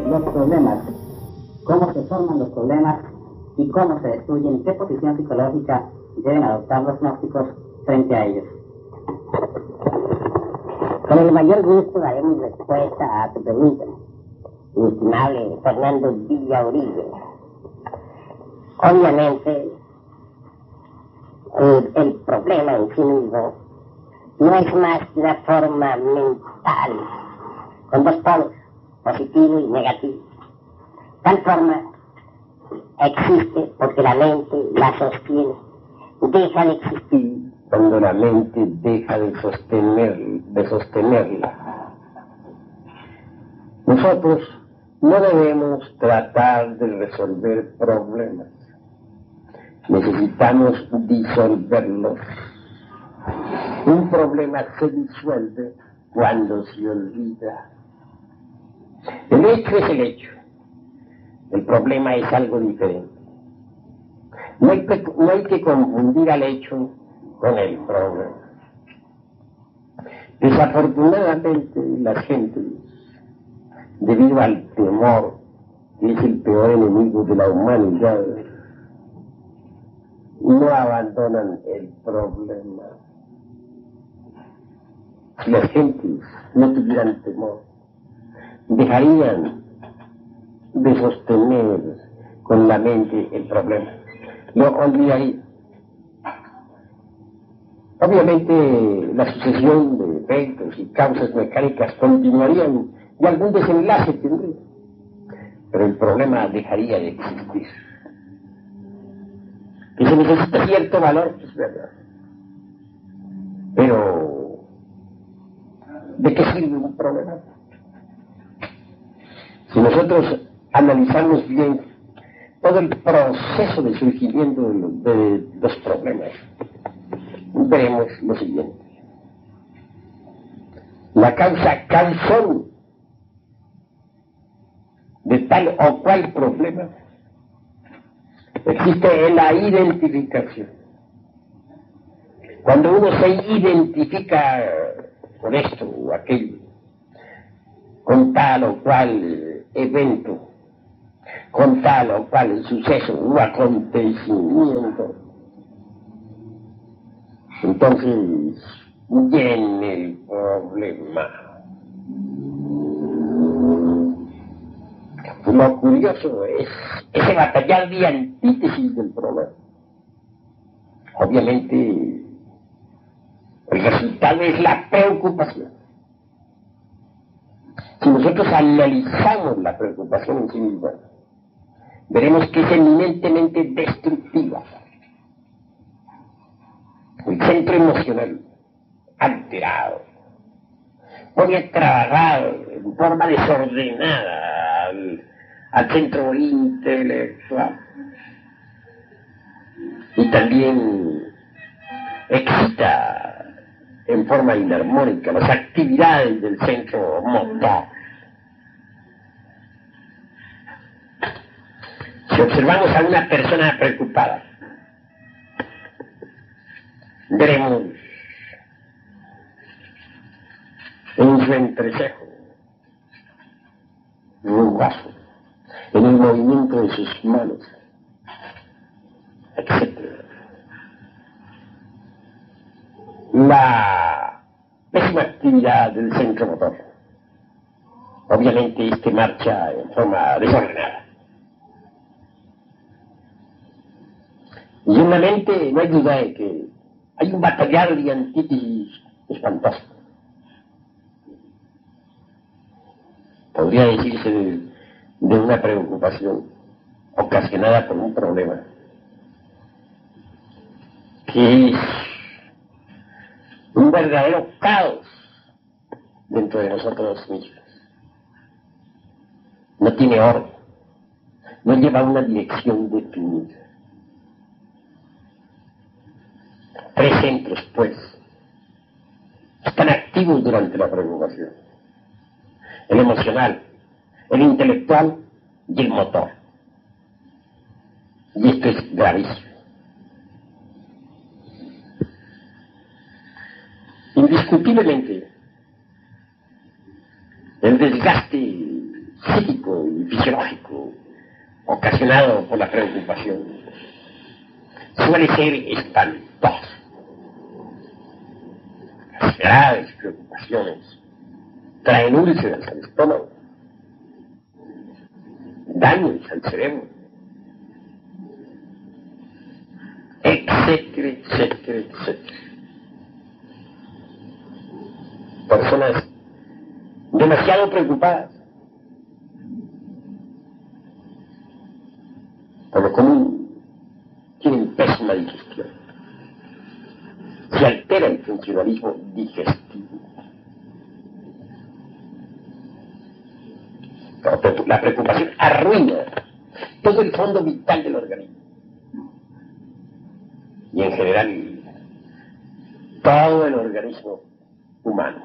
los problemas, cómo se forman los problemas y cómo se destruyen y qué posición psicológica deben adoptar los gnósticos frente a ellos. Con el mayor gusto daremos respuesta a tu pregunta, mi estimable Fernando Villauribe. Obviamente, el problema en sí mismo no es más que una forma mental, con dos polos, positivo y negativo. Tal forma existe porque la mente la sostiene, deja de existir cuando la mente deja de sostenerla. Nosotros no debemos tratar de resolver problemas, necesitamos disolverlos. Un problema se disuelve cuando se olvida. El hecho es el hecho, el problema es algo diferente. No hay que confundir al hecho con el problema. Desafortunadamente las gentes, debido al temor, que es el peor enemigo de la humanidad, no abandonan el problema. Si las gentes no tuvieran temor, dejarían de sostener con la mente el problema, lo olvidarían. Obviamente la sucesión de efectos y causas mecánicas continuarían y algún desenlace tendría, pero el problema dejaría de existir. Que se necesita cierto valor, es verdad, pero ¿de qué sirve un problema? Si nosotros analizamos bien todo el proceso de surgimiento de los problemas, veremos lo siguiente. La causa causal de tal o cual problema existe en la identificación. Cuando uno se identifica con esto o aquello, con tal o cual evento, con tal o cual suceso o acontecimiento, entonces viene el problema. Lo curioso es ese batallar de antítesis del problema. Obviamente, el resultado es la preocupación. Si nosotros analizamos la preocupación en sí misma, veremos que es eminentemente destructiva. El centro emocional alterado pone a trabajar en forma desordenada al centro intelectual y también excita en forma inarmónica las actividades del centro motor. Si observamos a una persona preocupada, veremos en su entrecejo rugoso, en el movimiento de sus manos, etc. La pésima actividad del centro motor. Obviamente este marcha en forma desordenada. Y en la mente no hay duda de que hay un batallar de antítesis espantoso. Podría decirse de una preocupación ocasionada por un problema que es un verdadero caos dentro de nosotros mismos. No tiene orden, no lleva una dirección definida. Tres centros, pues, están activos durante la preocupación: el emocional, el intelectual y el motor. Y esto es gravísimo. Indiscutiblemente, el desgaste psíquico y fisiológico ocasionado por la preocupación suele ser espantoso. Las graves preocupaciones traen úlceras al estómago, daños al cerebro, etcétera, etcétera, etcétera. Personas demasiado preocupadas por lo común tienen pésima digestión. Se altera el funcionalismo digestivo. La preocupación arruina todo el fondo vital del organismo. Y en general, todo el organismo humano.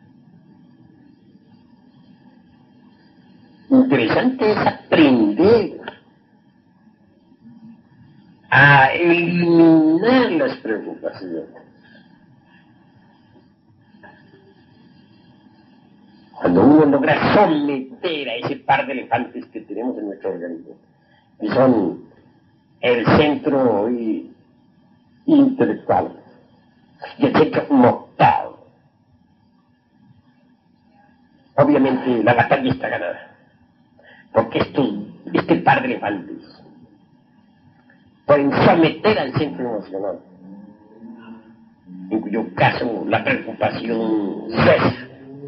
Interesante es aprender a eliminar las preocupaciones. Cuando uno logra someter a ese par de elefantes que tenemos en nuestro organismo, que son el centro intelectual y el centro motor, obviamente la batalla está ganada, porque este par de elefantes pueden someter al centro emocional, en cuyo caso la preocupación cesa.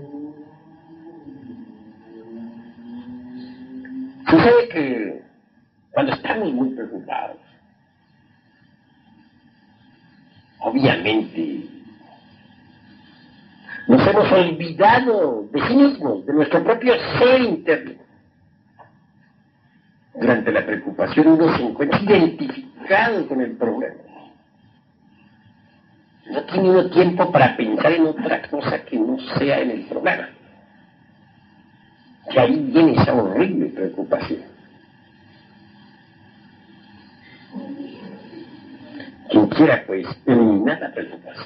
Sucede que cuando estamos muy preocupados, obviamente nos hemos olvidado de sí mismos, de nuestro propio ser interno. Durante la preocupación uno se encuentra identificado con el problema. No tiene uno tiempo para pensar en otra cosa que no sea en el problema. Que ahí viene esa horrible preocupación. Quien quiera, pues, eliminar la preocupación,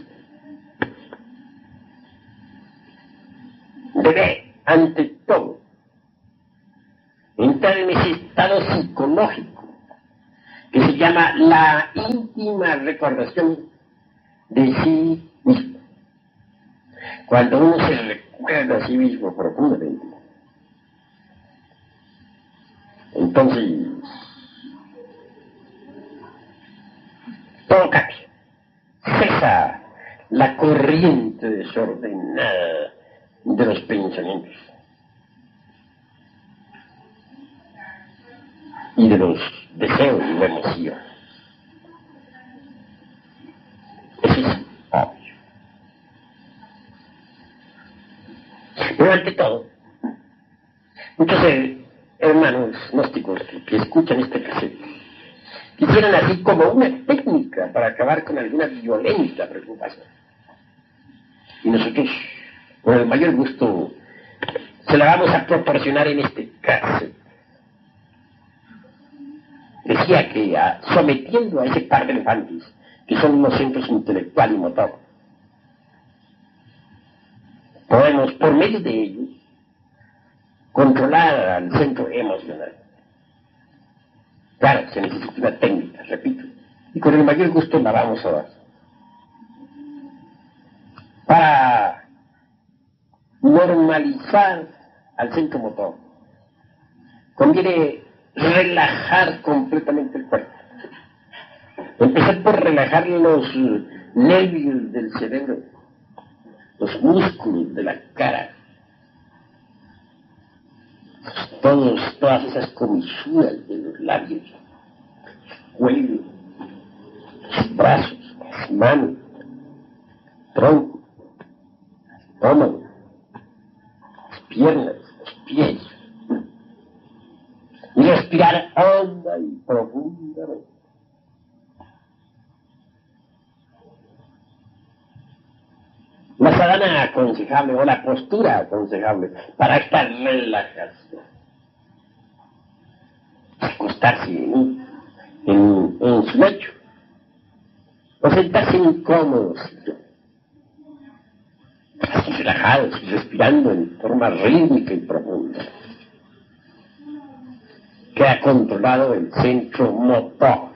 debe, ante todo, entrar en ese estado psicológico que se llama la íntima recordación de sí mismo. Cuando uno se recuerda a sí mismo profundamente, entonces todo cambia. Cesa la corriente desordenada de los pensamientos y de los deseos y la emoción. Eso es obvio. Pero ante todo, muchos hermanos gnósticos que escuchan este cassette quisieran así como una técnica para acabar con alguna violenta preocupación. Y nosotros, con el mayor gusto, se la vamos a proporcionar en este cassette. Decía que sometiendo a ese par de elefantes, que son los centros intelectual y motor, podemos, por medio de ellos, controlar al centro emocional. Claro, se necesita una técnica, repito, y con el mayor gusto la vamos a dar. Para normalizar al centro motor, conviene relajar completamente el cuerpo. Empezar por relajar los nervios del cerebro, los músculos de la cara, todas esas comisuras de los labios, cuello, los brazos, las manos, tronco, estómago, las piernas, los pies, y respirar honda y profundamente. La sadhana aconsejable o la postura aconsejable para esta relajación: acostarse en su lecho o sentarse incómodos, así relajados y respirando en forma rítmica y profunda. que ha controlado el centro motor.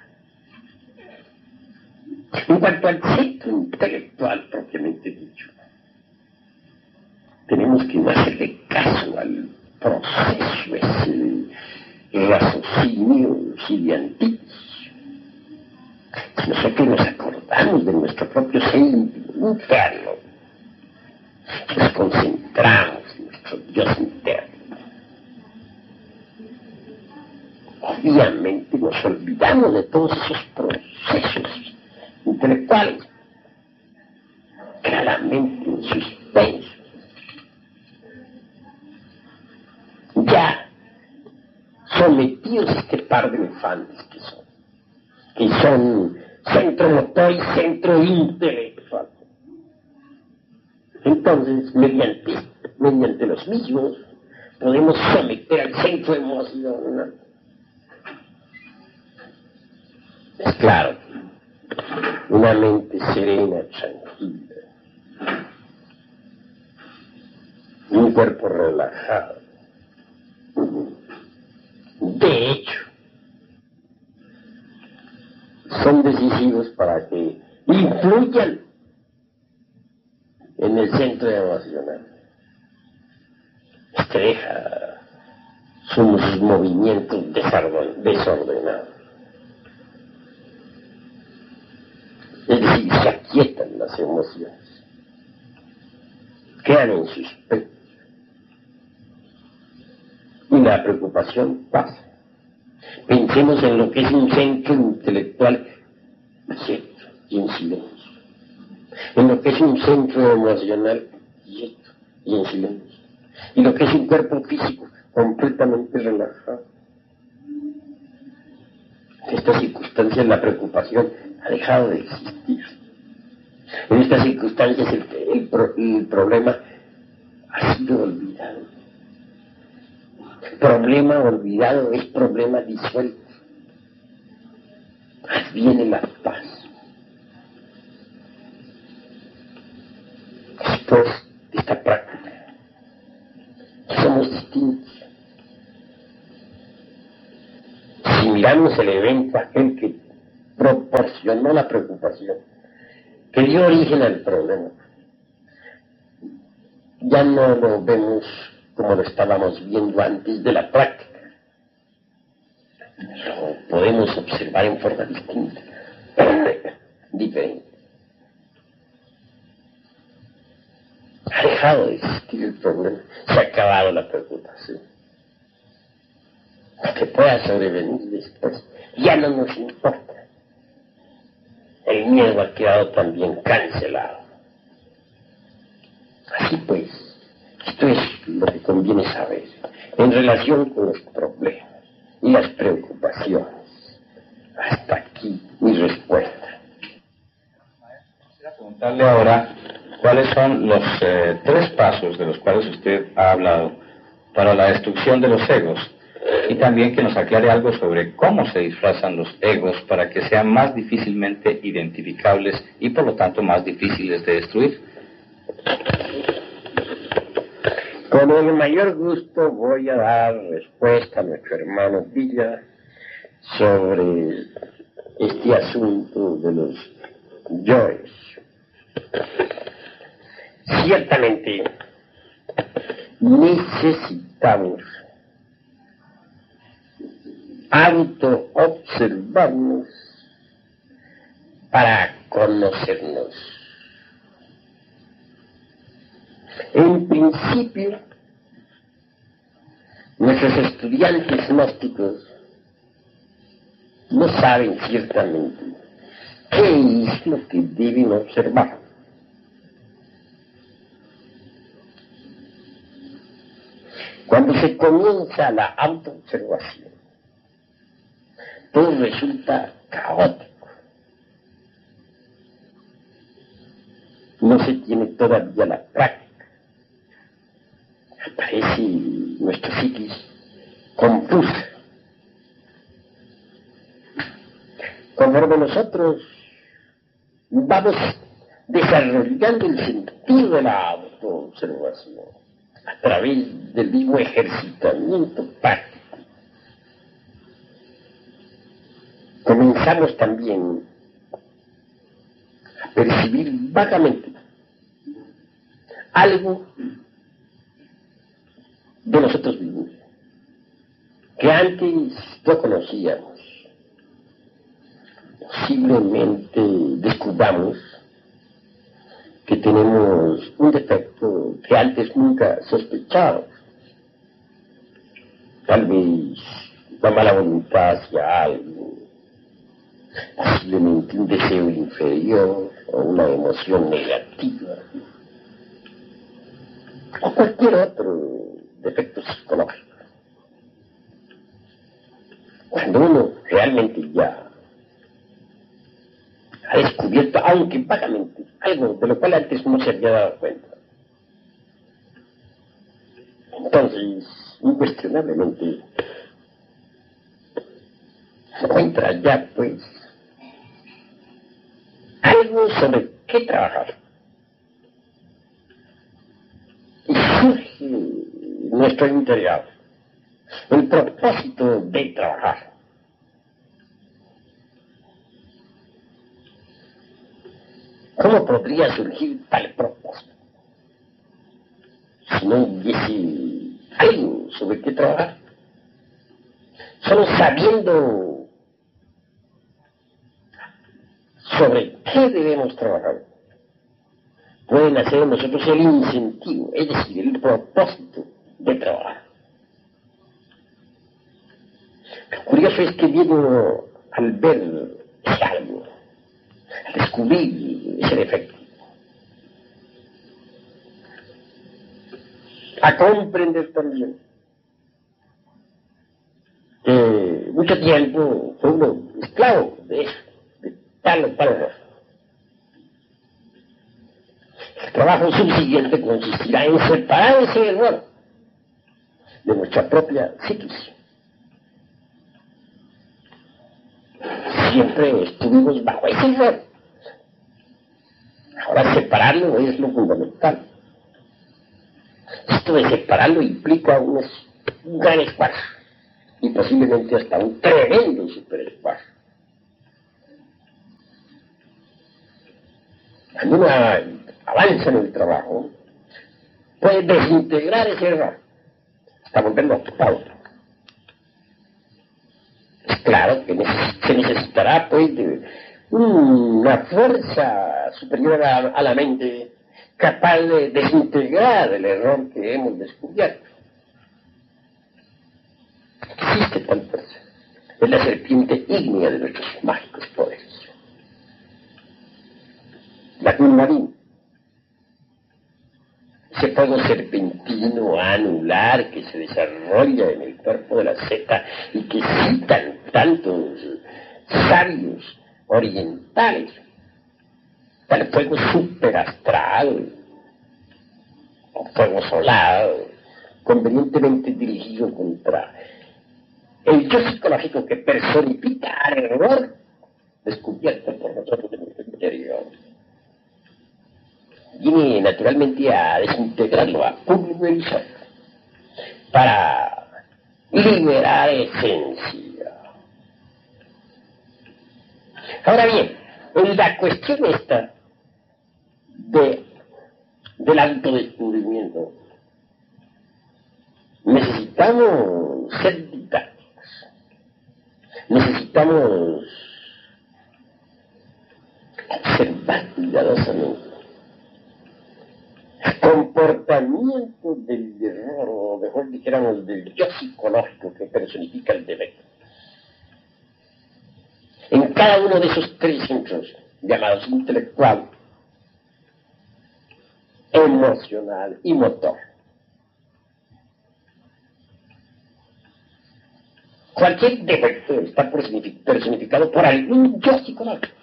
En cuanto al centro intelectual propiamente dicho, tenemos que no hacerle caso al proceso, ese raciocinio gigantico. Si nosotros nos acordamos de nuestro propio ser interno, nos concentramos en nuestro Dios interno, obviamente nos olvidamos de todos esos procesos intelectuales, claramente en suspenso, ya sometidos a este par de elefantes que son centro motor y centro intelectual. Entonces, mediante los mismos, podemos someter al centro emocional. Es claro, una mente serena, tranquila, un cuerpo relajado. De hecho, son decisivos para que influyan en el centro emocional. Este deja sus movimientos desordenados. Es decir, se aquietan las emociones, quedan en suspenso y la preocupación pasa. Pensemos en lo que es un centro intelectual quieto y en silencio, en lo que es un centro emocional quieto y en silencio, y lo que es un cuerpo físico completamente relajado. En estas circunstancias la preocupación ha dejado de existir. En estas circunstancias el problema ha sido olvidado. Problema olvidado es problema disuelto. Adviene la paz. Después de esta práctica, somos distintos. Si miramos el evento aquel que proporcionó la preocupación, que dio origen al problema, ya no lo vemos como lo estábamos viendo antes de la práctica. Lo podemos observar en forma distinta, diferente. Ha dejado de existir el problema, se ha acabado la preocupación. Lo que pueda sobrevenir después ya no nos importa. El miedo ha quedado también cancelado. Así pues, esto es lo que conviene saber en relación con los problemas y las preocupaciones. Hasta aquí mi respuesta. Quisiera preguntarle ahora cuáles son los 3 pasos de los cuales usted ha hablado para la destrucción de los egos, y también que nos aclare algo sobre cómo se disfrazan los egos para que sean más difícilmente identificables y por lo tanto más difíciles de destruir. Con el mayor gusto voy a dar respuesta a nuestro hermano Villa sobre este asunto de los yoes. Ciertamente necesitamos auto-observarnos para conocernos. En principio, nuestros estudiantes gnósticos no saben ciertamente qué es lo que deben observar. Cuando se comienza la autoobservación, todo resulta caótico. No se tiene todavía la práctica. Aparece nuestra psiquis confusa. Conforme nosotros vamos desarrollando el sentido de la autoobservación a través del mismo ejercitamiento práctico, comenzamos también a percibir vagamente algo de nosotros mismos que antes no conocíamos. Posiblemente descubramos que tenemos un defecto que antes nunca sospechábamos. Tal vez la mala voluntad hacia algo, posiblemente un deseo inferior o una emoción negativa, o cualquier otro defecto psicológico. Cuando uno realmente ya ha descubierto, aunque vagamente, algo de lo cual antes no se había dado cuenta, entonces, incuestionablemente, se encuentra ya, pues, algo sobre qué trabajar. Y surge en nuestro interior el propósito de trabajar. ¿Cómo podría surgir tal propósito si no hubiese algo sobre qué trabajar? Solo sabiendo sobre qué debemos trabajar pueden hacer en nosotros el incentivo, es decir, el propósito de trabajar. Lo curioso es que viendo al ver ese algo, al descubrir ese defecto, a comprender también que mucho tiempo fue uno esclavo de eso, de tal o cual error. El trabajo subsiguiente consistirá en separar ese error de nuestra propia psiquis. Siempre estuvimos bajo ese error. Ahora separarlo es lo fundamental. Esto de separarlo implica un gran esfuerzo y posiblemente hasta un tremendo superesfuerzo. Cuando uno avanza en el trabajo, puede desintegrar ese error hasta volverlo a otro. Es claro que se necesitará, pues, de una fuerza superior a la mente capaz de desintegrar el error que hemos descubierto. Existe tal fuerza. Es la serpiente ígnea de nuestros mágicos poderes. La Kundalini. Ese fuego serpentino anular que se desarrolla en el cuerpo de la zeta y que citan tantos sabios orientales, tal fuego superastral o fuego solar, convenientemente dirigido contra el yo psicológico que personifica al error descubierto por nosotros en nuestro interior. Viene naturalmente a desintegrarlo, a pulverizarlo, para liberar esencia. Ahora bien, en la cuestión esta del autodescubrimiento, necesitamos ser didácticos, necesitamos observar cuidadosamente comportamiento del error, o mejor dijéramos del yo psicológico que personifica el defecto. En cada uno de esos tres centros llamados intelectual, emocional y motor. Cualquier defecto está personificado por algún yo psicológico.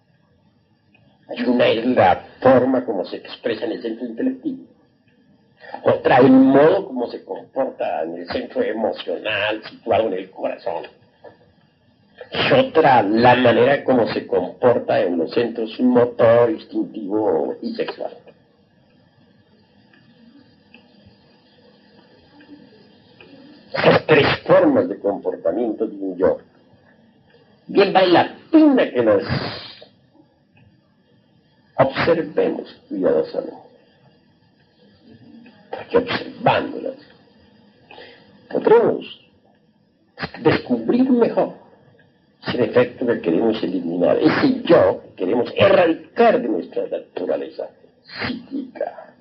Una es la forma como se expresa en el centro intelectivo. Otra, el modo como se comporta en el centro emocional, situado en el corazón. Y otra, la manera como se comporta en los centros motor, instintivo y sexual. Esas tres formas de comportamiento de un yo bien vale la pena que las observemos cuidadosamente, porque observándolas podremos descubrir mejor si el efecto que queremos eliminar, ese yo que queremos erradicar de nuestra naturaleza psíquica.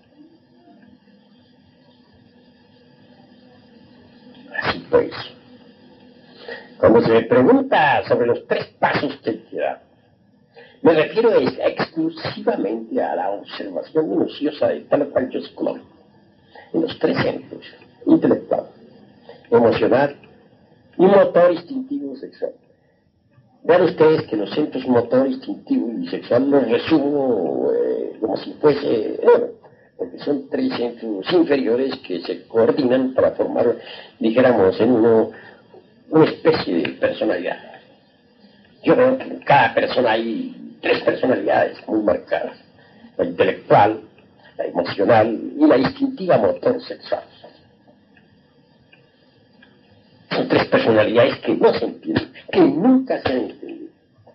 Así pues, cuando se me pregunta sobre los 3 pasos que hay que dar, me refiero exclusivamente a la observación minuciosa del tal pancho psicológico, en los 3 centros: intelectual, emocional y motor instintivo sexual. Vean ustedes que los centros motor, instintivo y sexual los resumo como si fuese, porque son 3 centros inferiores que se coordinan para formar, dijéramos, en una especie de personalidad. Yo veo que en cada persona hay 3 personalidades muy marcadas: la intelectual, la emocional y la instintiva motor sexual. Son 3 personalidades que no se entienden, que nunca se han entendido.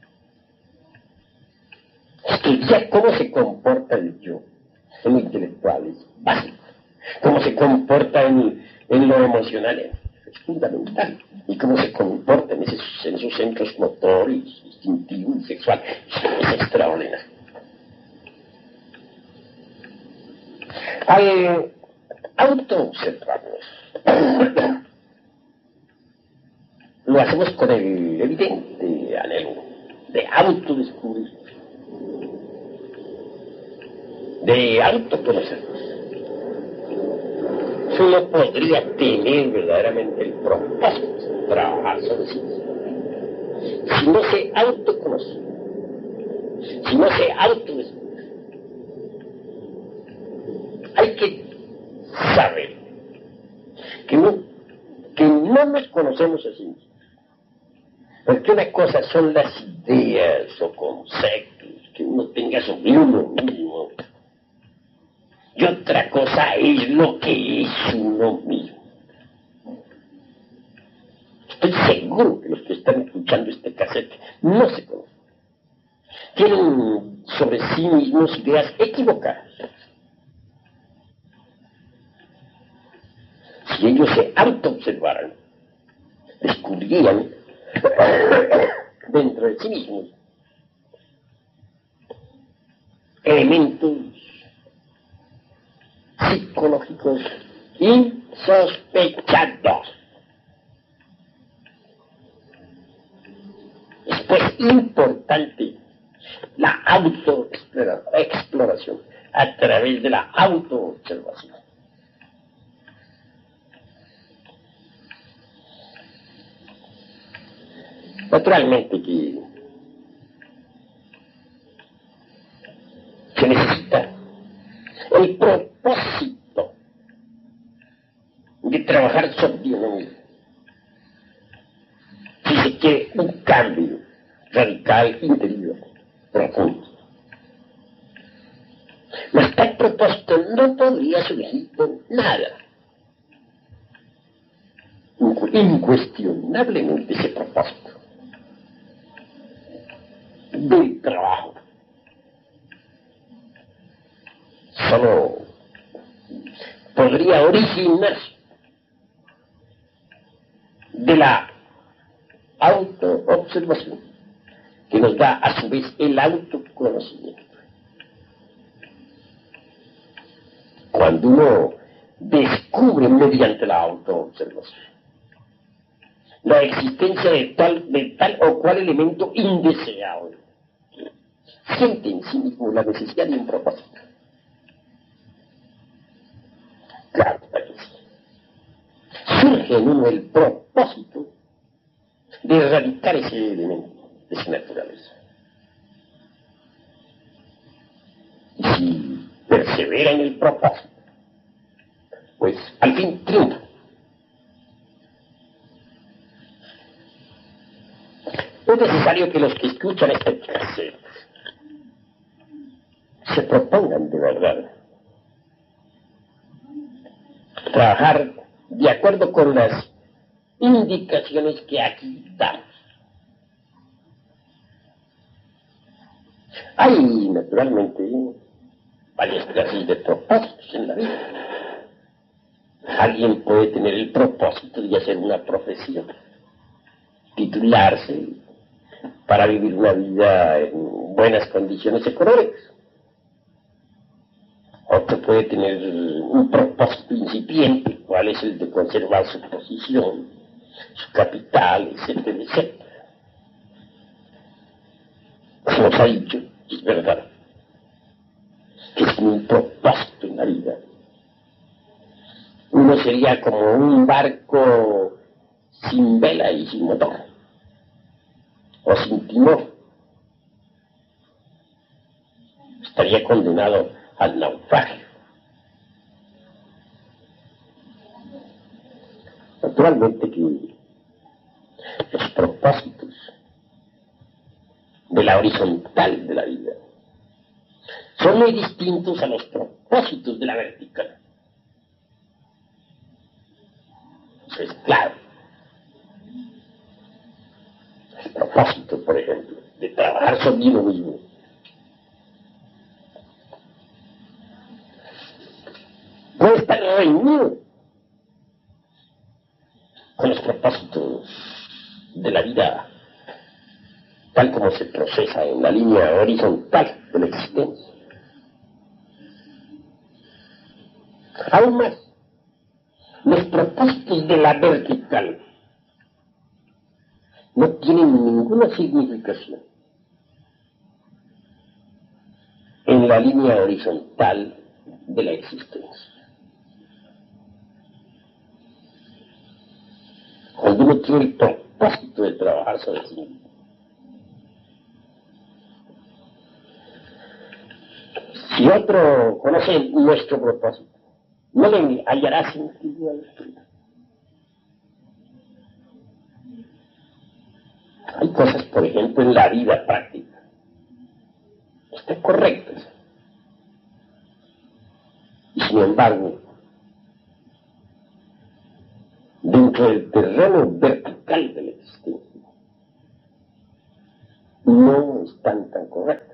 Estudiar cómo se comporta el yo en lo intelectual es básico, cómo se comporta en lo emocional es fundamental, y cómo se comporta en esos centros motor, instintivo y sexual es extraordinario. Al autoobservarnos, lo hacemos con el evidente anhelo de autodescubrir, de autoconocernos. Uno podría tener verdaderamente el propósito de trabajar sobre sí si no se autoconoce, si no se autodescubre. Hay que saber que no nos conocemos a sí mismos. Porque una cosa son las ideas o conceptos que uno tenga sobre uno mismo, y otra cosa es lo que es uno mismo. Estoy seguro que los que están escuchando este cassette no se conocen. Tienen sobre sí mismos ideas equivocadas. Si ellos se autoobservaran, descubrirían dentro de sí mismos elementos psicológicos insospechados. Es pues importante la autoexploración a través de la autoobservación. Naturalmente que se necesita el propósito de trabajar sobre uno mismo si se quiere un cambio radical, interior, profundo. Mas tal propósito no podría surgir por nada. Incuestionablemente ese propósito del trabajo solo podría originarse de la autoobservación, que nos da a su vez el autoconocimiento. Cuando uno descubre mediante la autoobservación la existencia de tal o cual elemento indeseable, siente en sí mismo la necesidad de un propósito. Claro que sí. Surge en uno el propósito de erradicar ese elemento de su naturaleza. Y si persevera en el propósito, pues al fin triunfa. Es necesario que los que escuchan este cassette se propongan de verdad trabajar de acuerdo con las indicaciones que aquí damos. Hay, naturalmente, varias clases de propósitos en la vida. Alguien puede tener el propósito de hacer una profesión, titularse para vivir una vida en buenas condiciones económicas. Otro puede tener un propósito incipiente, cuál es el de conservar su posición, su capital, etcétera, etcétera. Como se ha dicho, es verdad, que es un propósito en la vida. Uno sería como un barco sin vela y sin motor, o sin timón. Estaría condenado al naufragio. Naturalmente que los propósitos de la horizontal de la vida son muy distintos a los propósitos de la vertical. Eso es claro. El propósito, por ejemplo, de trabajar sobre uno mismo puede estar reunido con los propósitos de la vida tal como se procesa en la línea horizontal de la existencia. Aún más, los propósitos de la vertical no tienen ninguna significación en la línea horizontal de la existencia. Cuando uno tiene el propósito de trabajar sobre sí mismo, si otro conoce nuestro propósito, no le hallará sentido a la vida. Hay cosas, por ejemplo, en la vida práctica, están correctas, y sin embargo, dentro del terreno vertical de la existencia, no están tan correctas.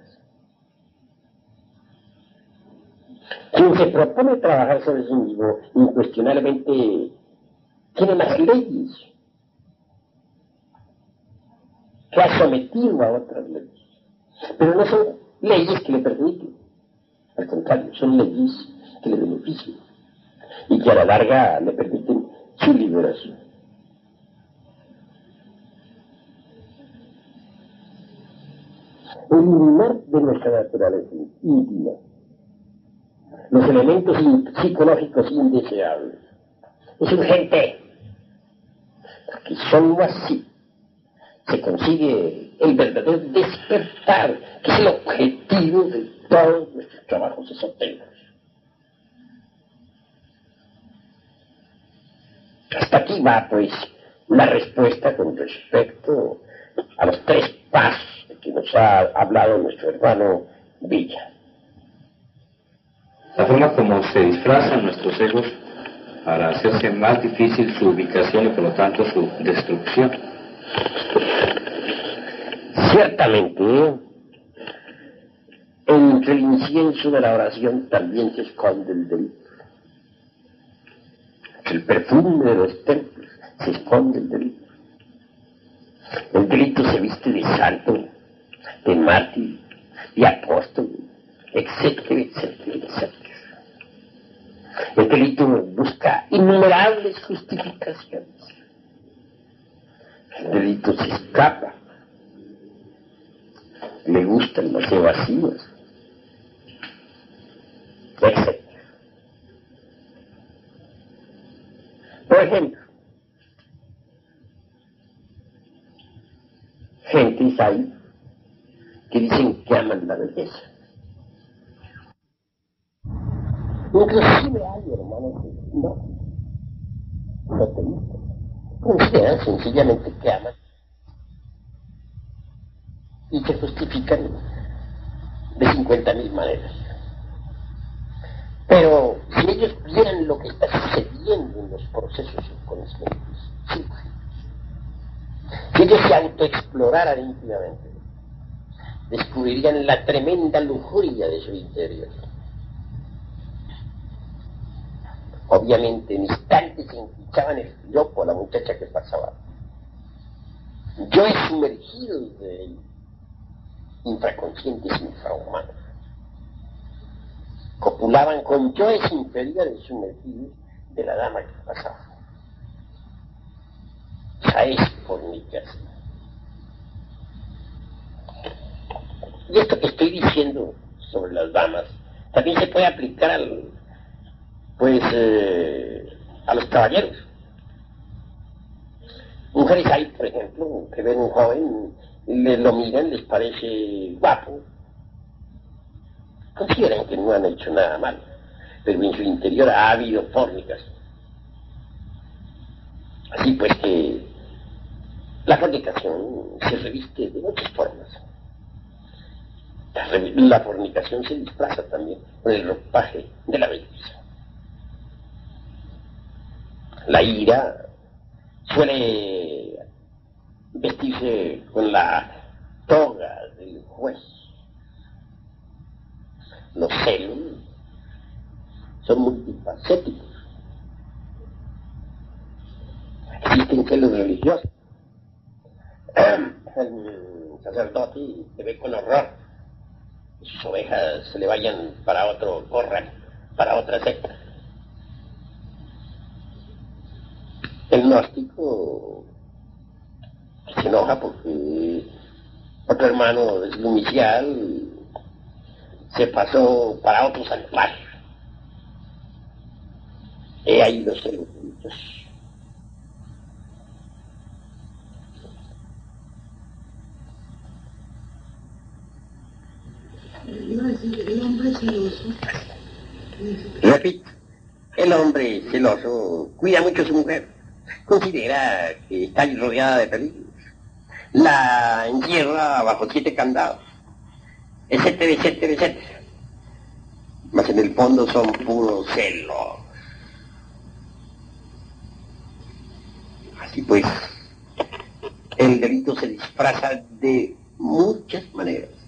Quien se propone trabajar sobre sí mismo, incuestionablemente tiene las leyes que ha sometido a otras leyes, pero no son leyes que le perjudiquen, al contrario, son leyes que le benefician y que a la larga le permiten su liberación. Eliminar de nuestra naturaleza íntima los elementos psicológicos indeseables es urgente, porque sólo así se consigue el verdadero despertar, que es el objetivo de todos nuestros trabajos esotéricos. Hasta aquí va, pues, la respuesta con respecto a los 3 pasos de que nos ha hablado nuestro hermano Villa. La forma como se disfrazan nuestros egos para hacerse más difícil su ubicación y por lo tanto su destrucción. Ciertamente, entre el incienso de la oración también se esconde el delito. Entre el perfume de los templos se esconde el delito. El delito se viste de santo, de mártir, de apóstol, etcétera, etcétera, etcétera. El delito busca innumerables justificaciones. El delito se escapa. Le gustan los evasivos, etc. Por ejemplo, gentes hay que dicen que aman la belleza. Inclusive hay hermanos que no te gustan. Consideran sencillamente que aman y se justifican de 50.000 maneras. Pero si ellos vieran lo que está sucediendo en los procesos inconscientes, si ellos se autoexploraran íntimamente, descubrirían la tremenda lujuria de su interior. Obviamente, en instantes se hinchaban el piropo a la muchacha que pasaba. Yo he sumergido de infraconscientes infrahumanos. Copulaban con yoes inferiores sumergidos de la dama que pasaba. Esa es fornicación. Y esto que estoy diciendo sobre las damas también se puede aplicar a los caballeros. Mujeres hay, por ejemplo, que ven un joven, lo miran, les parece guapo, consideran que no han hecho nada malo, pero en su interior ha habido fornicación. Así pues que la fornicación se reviste de muchas formas. La fornicación se disfraza también con el ropaje de la belleza. La ira suele vestirse con la toga del juez. Los celos son multifacéticos. Existen celos religiosos. El sacerdote se ve con horror que sus ovejas se le vayan para otro corral, para otra secta. El gnóstico se enoja porque otro hermano de su inicial se pasó para otro santuario. He ahí los celos. Iba a decir, el hombre celoso. Repito, el hombre celoso cuida mucho a su mujer. Considera que está rodeada de peligros. La encierra bajo 7 candados, etcétera, etcétera, etcétera. Mas en el fondo son puros celos. Así pues, el delito se disfraza de muchas maneras.